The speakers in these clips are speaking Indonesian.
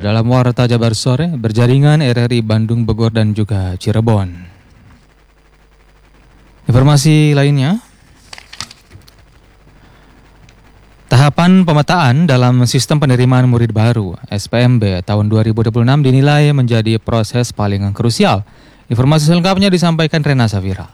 dalam Warta Jabar Sore berjaringan RRI Bandung, Bogor, dan juga Cirebon. Informasi lainnya, tahapan pemetaan dalam sistem penerimaan murid baru SPMB tahun 2026 dinilai menjadi proses paling krusial. Informasi selengkapnya disampaikan Rena Safira.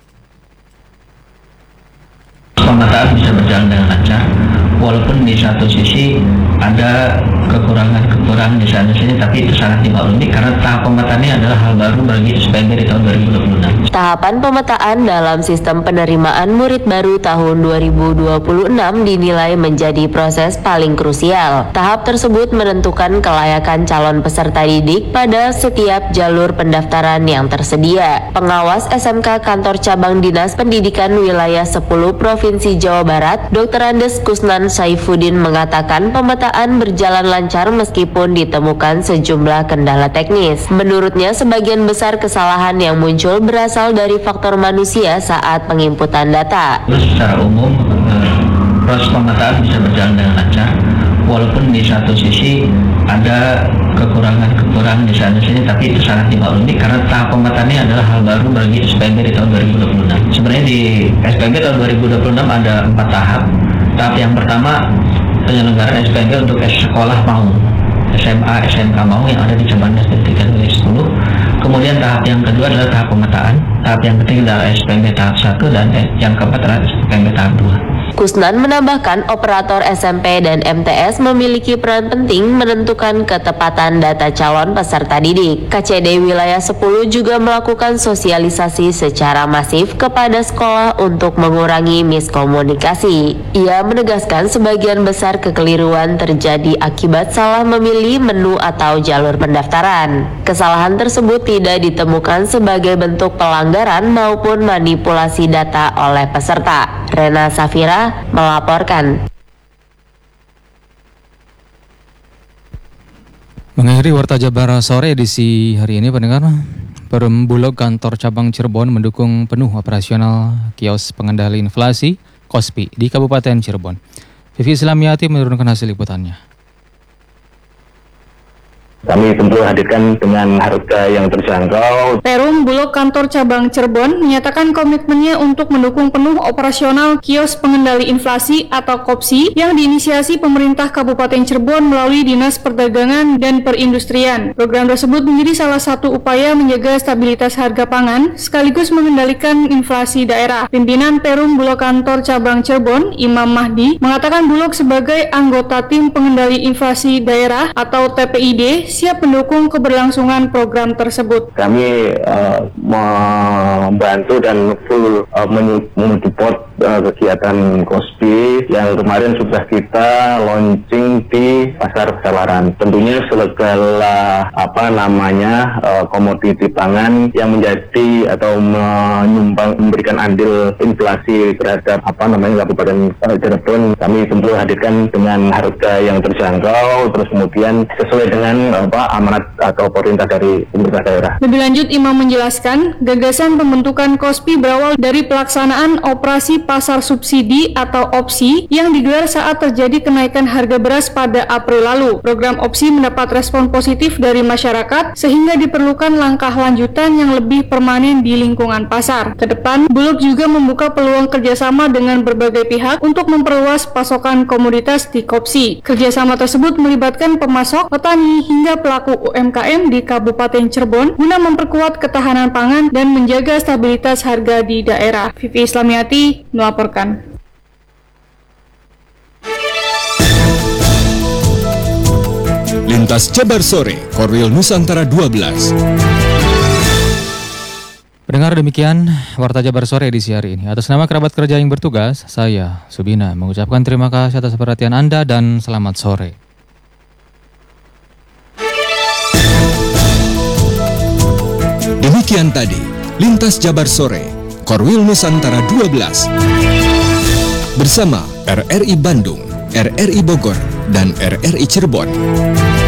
Pemetaan bisa berjalan dengan lancar, walaupun di satu sisi ada kekurangan di sana sini, tapi itu sangat dimaklumi karena tahap pemetaannya adalah hal baru bagi SPMB di tahun 2026. Tahapan pemetaan dalam sistem penerimaan murid baru tahun 2026 dinilai menjadi proses paling krusial. Tahap tersebut menentukan kelayakan calon peserta didik pada setiap jalur pendaftaran yang tersedia. Pengawas SMK Kantor Cabang Dinas Pendidikan Wilayah 10 Provinsi Jawa Barat, Dr. Andes Kusnan Saifuddin mengatakan pemetaan berjalan lancar meskipun ditemukan sejumlah kendala teknis. Menurutnya, sebagian besar kesalahan yang muncul berasal dari faktor manusia saat penginputan data. Secara umum, proses pemetaan bisa berjalan dengan lancar, walaupun di satu sisi ada kekurangan di sana sini, tapi itu sangat dimaklumi karena tahap pemetaannya adalah hal baru bagi SPMB di tahun 2026. Sebenarnya di SPMB tahun 2026 ada 4 tahap. Tahap yang pertama, penyelenggaraan SPMB untuk sekolah mau, SMA, SMK mau yang ada di cabang dinas pendidikan wilayah 10. Kemudian tahap yang kedua adalah tahap pemetaan. Tahap yang ketiga adalah SPMB tahap 1 dan yang keempat adalah SPMB tahap 2. Kusnan menambahkan operator SMP dan MTS memiliki peran penting menentukan ketepatan data calon peserta didik. KCD Wilayah 10 juga melakukan sosialisasi secara masif kepada sekolah untuk mengurangi miskomunikasi. Ia menegaskan sebagian besar kekeliruan terjadi akibat salah memilih menu atau jalur pendaftaran. Kesalahan tersebut tidak ditemukan sebagai bentuk pelanggaran maupun manipulasi data oleh peserta. Rena Safira melaporkan. Mengakhiri Warta Jabar Sore edisi hari ini, pendengar, Perum Bulog Kantor Cabang Cirebon mendukung penuh operasional kios pengendali inflasi KOSPI di Kabupaten Cirebon. Vivi Islamiati menurunkan hasil liputannya. Kami tentu hadirkan dengan harga yang terjangkau. Perum Bulog Kantor Cabang Cirebon menyatakan komitmennya untuk mendukung penuh operasional kios pengendali inflasi atau KOPSI yang diinisiasi pemerintah Kabupaten Cirebon melalui Dinas Perdagangan dan Perindustrian. Program tersebut menjadi salah satu upaya menjaga stabilitas harga pangan sekaligus mengendalikan inflasi daerah. Pimpinan Perum Bulog Kantor Cabang Cirebon, Imam Mahdi, mengatakan Bulog sebagai anggota tim pengendali inflasi daerah atau TPID siap mendukung keberlangsungan program tersebut. Kami membantu dan full mensupport kegiatan KOSPI yang kemarin sudah kita launching di Pasar Selaran. Tentunya segala komoditi pangan yang menjadi atau memberikan andil inflasi terhadap Kabupaten Cirebon, kami tentu hadirkan dengan harga yang terjangkau, terus kemudian sesuai dengan amanat atau perintah dari pemerintah daerah. Lebih lanjut, Imam menjelaskan gagasan pembentukan KOSPI berawal dari pelaksanaan operasi pasar subsidi atau OPSI yang digelar saat terjadi kenaikan harga beras pada April lalu. Program OPSI mendapat respon positif dari masyarakat sehingga diperlukan langkah lanjutan yang lebih permanen di lingkungan pasar. Kedepan, Bulog juga membuka peluang kerjasama dengan berbagai pihak untuk memperluas pasokan komoditas di KOPSI. Kerjasama tersebut melibatkan pemasok, petani, hingga pelaku UMKM di Kabupaten Cirebon guna memperkuat ketahanan pangan dan menjaga stabilitas harga di daerah. Vivi Islamiati melaporkan. Lintas Jabar Sore, Korwil Nusantara 12. Pendengar, demikian Warta Jabar Sore edisi hari ini. Atas nama kerabat kerja yang bertugas, saya Subina mengucapkan terima kasih atas perhatian Anda dan selamat sore. Demikian tadi Lintas Jabar Sore, Korwil Nusantara 12 bersama RRI Bandung, RRI Bogor, dan RRI Cirebon.